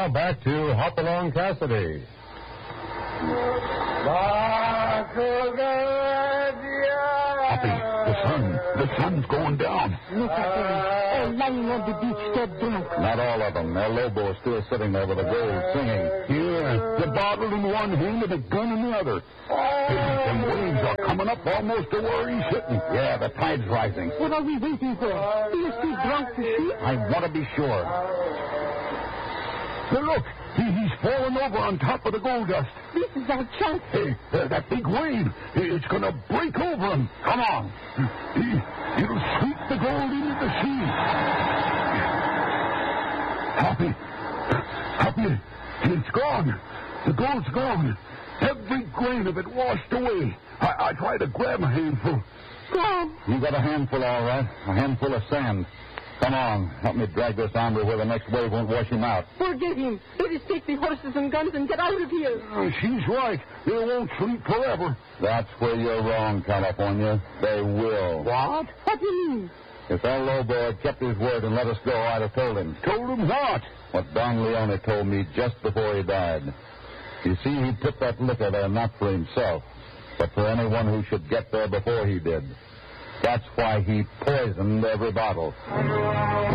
now back to Hopalong Cassidy. Hoppy, the sun's going down. Look at them, all lying on the beach, dead drunk. Not all of them. El Lobo is still sitting there with the gold, singing. Yeah, the bottle in one hand and a gun in the other. Them waves are coming up almost to where he's sitting. Yeah, the tide's rising. What are we waiting for? He is too drunk to see. I want to be sure. Hey, look, he's fallen over on top of the gold dust. This is our chance. Hey, that big wave, it's going to break over him. Come on. It'll sweep the gold into the sea. Hoppy, it's gone. The gold's gone. Every grain of it washed away. I tried to grab a handful. Gone. You got a handful, all right. A handful of sand. Come on, help me drag this hombre where the next wave won't wash him out. Forget him. Let us take the horses and guns and get out of here. She's right. They won't sleep forever. That's where you're wrong, California. They will. What? What do you mean? If El Lobo had kept his word and let us go, I'd have told him. Told him what? What Don Leone told me just before he died. You see, he put that liquor there not for himself, but for anyone who should get there before he did. That's why he poisoned every bottle.